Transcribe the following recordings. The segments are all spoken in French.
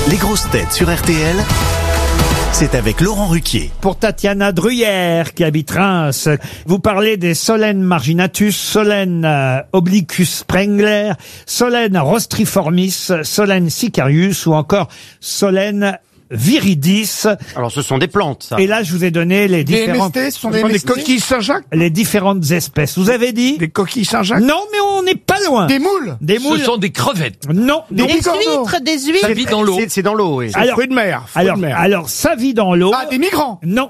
Les grosses têtes sur RTL, c'est avec Laurent Ruquier. Pour Tatiana Druyère, qui habite Reims, vous parlez des Solène marginatus, Solène obliquus sprengler, Solène rostriformis, Solène sicarius ou encore Solène viridis. Alors ce sont des plantes, ça. Et là, je vous ai donné les différentes... MST, ce sont des coquilles Saint-Jacques? Les différentes espèces. Vous avez dit? Des coquilles Saint-Jacques? Non, mais on n'est pas loin. Des moules? Des moules. Ce sont des crevettes. Non. Des bigorneaux? Des huîtres. Ça vit dans l'eau. C'est dans l'eau, oui. Alors, Fruits de mer. alors, ça vit dans l'eau. Ah, des migrants? Non.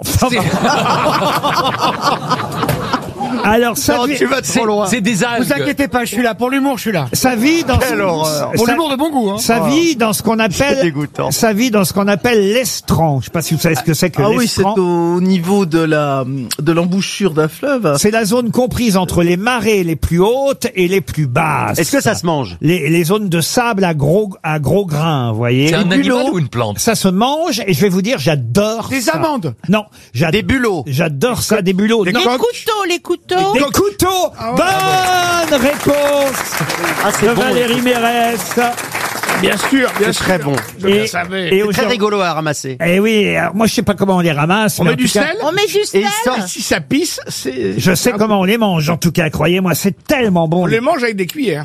Alors, ça Non, vit... tu vas trop loin. C'est des algues. Vous inquiétez pas, je suis là. Pour l'humour, je suis là. Ça vit dans Quelle horreur. Pour ça- l'humour de bon goût, hein. Ça vit dans ce qu'on C'est appelle, dégoûtant. ça vit dans ce qu'on appelle l'estran. Je sais pas si vous savez ce que c'est que Ah oui, c'est l'estran. au niveau de l'embouchure d'un fleuve. C'est la zone comprise entre les marées les plus hautes et les plus basses. Est-ce que ça se mange? Les zones de sable à gros grains, vous voyez. C'est un Les animal bulots, ou une plante? ça se mange et je vais vous dire, j'adore Des ça. amandes? Non, Des bulots? j'adore ça, des bulots. Des Non, coques? Les couteaux. des couteaux. Bonne réponse Ah, de c'est bon. Valérie Mérès. Bien sûr, bien C'est sûr. très bon. Je le savais. Et C'est très aujourd'hui- rigolo à ramasser. Eh oui, alors moi je sais pas comment on les ramasse. On mais met en du tout cas, sel? On met du Et sel. il sort. Si ça pisse, c'est... je sais comment on les mange, en tout cas, croyez-moi, c'est tellement bon. On les mange avec des cuillères.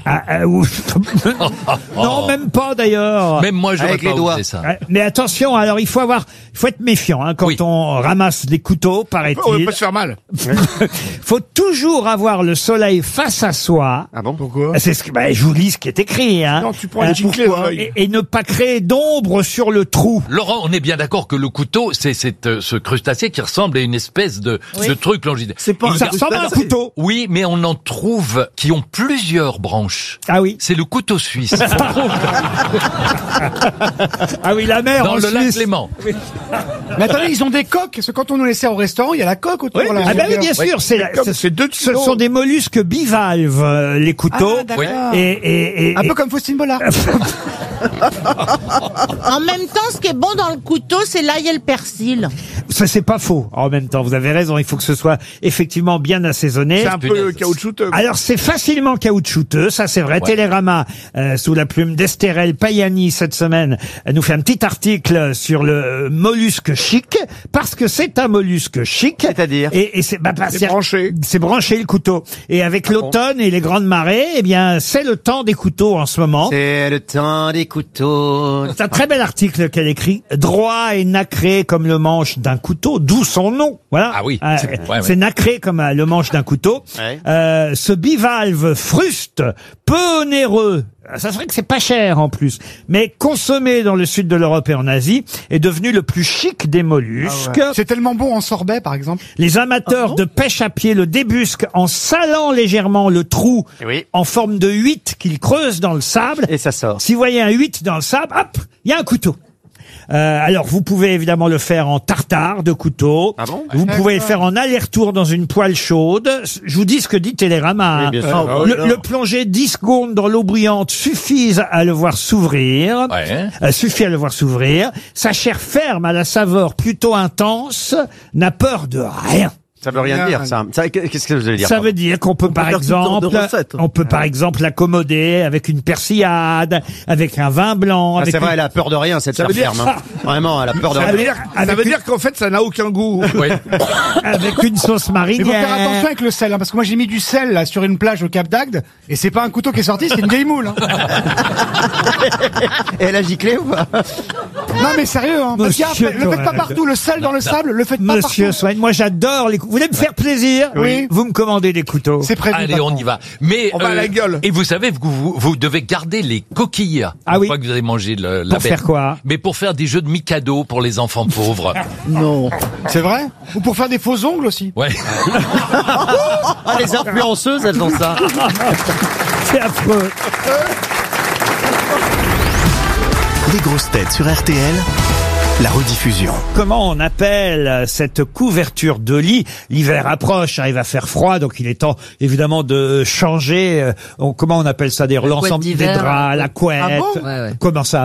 Non, même pas d'ailleurs. Même moi, j'aurais Avec les pas doigts. osé ça. Mais attention, alors il faut être méfiant hein, quand Oui. on ramasse des couteaux, On va paraît-il. pas se faire mal. Faut toujours avoir le soleil face à soi. Ah bon? Pourquoi? C'est ce que je vous lis ce qui est écrit. Hein. Non, tu prends les giclées dans l'œil. Et ne pas créer d'ombre sur le trou. Laurent, on est bien d'accord que le couteau, c'est ce crustacé qui ressemble à une espèce de truc longitudinal. C'est pas Ça ressemble à un couteau. Oui, mais on en trouve qui ont plusieurs branches. Ah oui. C'est le couteau suisse. Ah oui, la mer Dans en le lac Suisse. Clément. Mais attendez, ils ont des coques, parce que quand on nous laissait au restaurant, il y a la coque autour, là. Ah ben oui, bien sûr, C'est 2 ce kilos. sont des mollusques bivalves, les couteaux. Ah, d'accord. Et Un peu comme Faustine Bollard. En même temps, ce qui est bon dans le couteau, c'est l'ail et le persil. ça c'est pas faux. En même temps, vous avez raison, il faut que ce soit effectivement bien assaisonné. C'est un peu caoutchouteux. Alors c'est facilement caoutchouteux, ça c'est vrai. Télérama, sous la plume d'Estérel Payani cette semaine, nous fait un petit article sur le mollusque chic, parce que c'est un mollusque chic. C'est-à-dire? Et c'est C'est branché. C'est branché le couteau. Et avec l'automne et les grandes marées, eh bien c'est le temps des couteaux en ce moment. C'est le temps des couteaux. C'est un très bel article qu'elle écrit. Droit et nacré comme le manche d'un couteau, d'où son nom. Voilà. Ah oui. C'est nacré comme le manche d'un couteau. Ouais. Ce bivalve fruste, peu onéreux. Ça serait que c'est pas cher en plus, mais consommé dans le sud de l'Europe et en Asie, est devenu le plus chic des mollusques. C'est tellement bon en sorbet, par exemple. Les amateurs de pêche à pied le débusquent en salant légèrement le trou Oui. en forme de 8 qu'ils creusent dans le sable. Et ça sort. Si vous voyez un 8 dans le sable, hop, il y a un couteau. Alors, vous pouvez évidemment le faire en tartare de couteau. Ah bon? Vous pouvez le faire en aller-retour dans une poêle chaude. Je vous dis ce que dit Télérama. Oui, Hein. bien sûr. Le plonger 10 secondes dans l'eau bruyante suffit à le voir s'ouvrir. Ouais. Suffit à le voir s'ouvrir. Sa chair ferme à la saveur plutôt intense n'a peur de rien. Ça veut rien dire, ça. Qu'est-ce que vous voulez dire? Ça veut dire qu'on peut par faire tout genre de exemple, recettes. on peut par exemple l'accommoder avec une persillade, avec un vin blanc, Ah, avec c'est vrai, une- elle a peur de rien, cette veut dire ferme. Hein. Vraiment, elle a peur de Ça rien. veut dire- Ça veut dire qu'en fait, ça n'a aucun goût. Oui. avec une sauce Mais faut faire attention marinière. avec le sel, hein, parce que moi j'ai mis du sel là sur une plage au Cap d'Agde, et c'est pas un couteau qui est sorti, c'est une vieille moule. Hein. Et elle a giclé ou pas? Non mais sérieux, hein. Parce qu'il y a- Monsieur le faites pas Tourelle. partout, le sel dans le sable, le faites pas Monsieur partout. Swain, moi j'adore les couteaux. Vous voulez me faire plaisir? Oui. Vous me commandez des couteaux. C'est prévu. Allez, patron. on y va. Mais On va à la gueule. Et vous savez que vous devez garder les coquilles. Ah une oui. fois que vous avez mangé la Pour bête. faire quoi? Mais pour faire des jeux de Mikado pour les enfants pauvres. Non. C'est vrai? Ou pour faire des faux ongles aussi. Ouais. Ah, les influenceuses, elles ont ça. C'est affreux. Les grosses têtes sur RTL, la rediffusion. Comment on appelle cette couverture de lit? L'hiver approche, hein, il va faire froid, donc il est temps évidemment de changer. Comment on appelle ça d'ailleurs? L'ensemble des d'hiver. draps, la couette. Ah bon? Ouais, ouais. Comment ça?